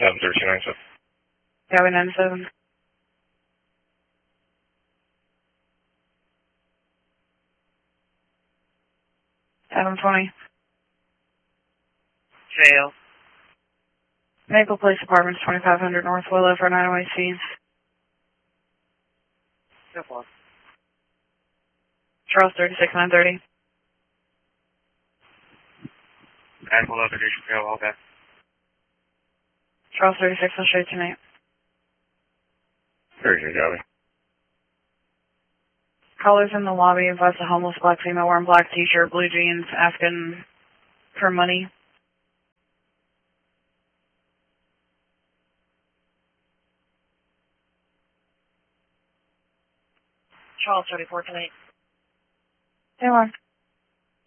73297. Copy 97. Adam 20. Jail. Maple Place Apartments, 2500 North Willow for 908C. So far. Charles 36930. And below the district jail, all that. Charles 36, I'll show you tonight. Very good, copy. Callers in the lobby advised a homeless black female wearing black t-shirt, blue jeans, asking for money. Charles 34 tonight. Hey, Mark.